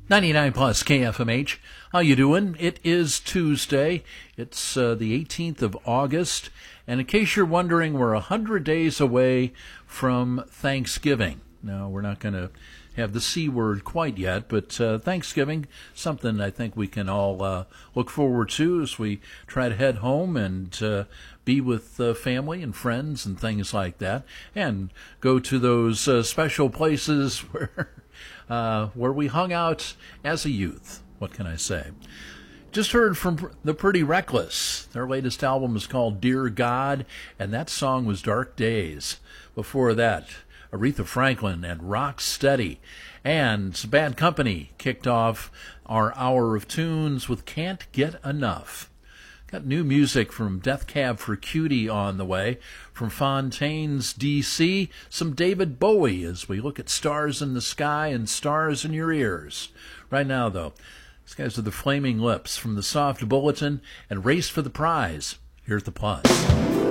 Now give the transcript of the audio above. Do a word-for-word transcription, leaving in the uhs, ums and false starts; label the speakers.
Speaker 1: ninety-nine plus K F M H. How you doing? It is Tuesday. It's uh, the eighteenth of August. And in case you're wondering, we're one hundred days away from Thanksgiving. Now, we're not going to have the C word quite yet, but uh, Thanksgiving, something I think we can all uh, look forward to as we try to head home and uh, be with uh, family and friends and things like that, and go to those uh, special places where uh, where we hung out as a youth. What can I say? Just heard from The Pretty Reckless. Their latest album is called Dear God, and that song was Dark Days. Before that, Aretha Franklin and Rock Steady. And Bad Company kicked off our hour of tunes with Can't Get Enough. Got new music from Death Cab for Cutie on the way. From Fontaine's D C, some David Bowie as we look at stars in the sky and stars in your ears. Right now, though, these guys are the Flaming Lips from the Soft Bulletin and Race for the Prize here at the Plus.